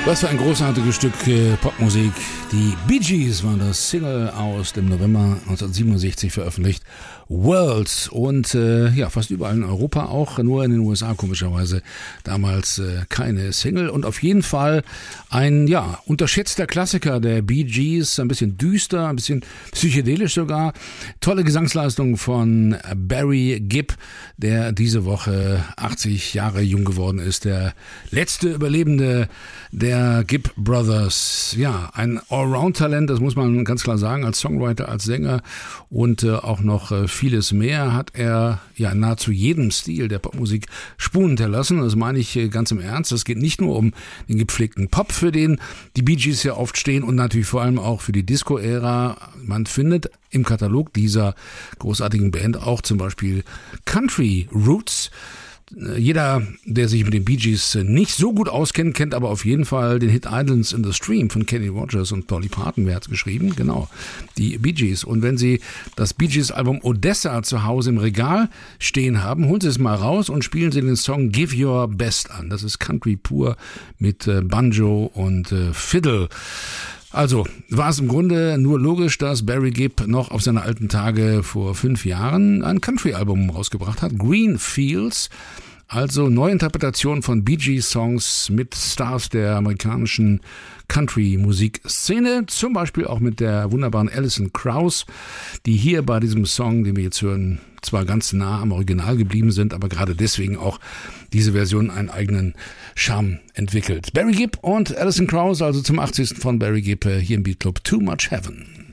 Was für ein großartiges Stück Popmusik. Die Bee Gees waren das, Single aus dem November 1967 veröffentlicht. Worlds und fast überall in Europa auch, nur in den USA komischerweise damals keine Single und auf jeden Fall ein unterschätzter Klassiker der Bee Gees, ein bisschen düster, ein bisschen psychedelisch sogar. Tolle Gesangsleistung von Barry Gibb, der diese Woche 80 Jahre jung geworden ist, der letzte Überlebende der Gibb Brothers. Ja, ein Allround-Talent, das muss man ganz klar sagen, als Songwriter, als Sänger und auch noch vieles mehr hat er in nahezu jedem Stil der Popmusik Spuren hinterlassen. Das meine ich ganz im Ernst. Es geht nicht nur um den gepflegten Pop, für den die Bee Gees ja oft stehen und natürlich vor allem auch für die Disco-Ära. Man findet im Katalog dieser großartigen Band auch zum Beispiel Country Roots. Jeder, der sich mit den Bee Gees nicht so gut auskennt, kennt aber auf jeden Fall den Hit Islands in the Stream von Kenny Rogers und Dolly Parton. Wer hat's geschrieben? Genau, die Bee Gees. Und wenn Sie das Bee Gees Album Odessa zu Hause im Regal stehen haben, holen Sie es mal raus und spielen Sie den Song Give Your Best an. Das ist Country pur mit Banjo und Fiddle. Also war es im Grunde nur logisch, dass Barry Gibb noch auf seine alten Tage vor 5 Jahren ein Country-Album rausgebracht hat, Green Fields, also Neuinterpretation von Bee Gees Songs mit Stars der amerikanischen Country-Musikszene, zum Beispiel auch mit der wunderbaren Alison Krauss, die hier bei diesem Song, den wir jetzt hören, zwar ganz nah am Original geblieben sind, aber gerade deswegen auch diese Version einen eigenen Charme entwickelt. Barry Gibb und Alison Krauss, also zum 80. von Barry Gibb hier im Beat Club Too Much Heaven.